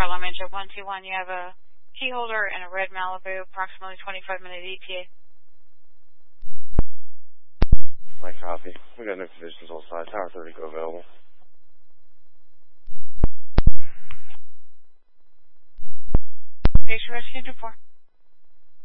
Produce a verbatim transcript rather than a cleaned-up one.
Carlo Manjo one two one. You have a key holder and a red Malibu, approximately twenty-five minute E T A. My copy. We got no conditions all sides. Tower thirty go available. Station Rescue Engine four.